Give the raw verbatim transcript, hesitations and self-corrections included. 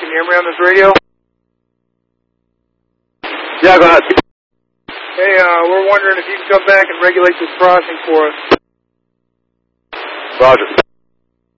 Can you hear me on this radio? Yeah, go ahead. Hey, uh, we're wondering if you can come back and regulate this crossing for us. Roger.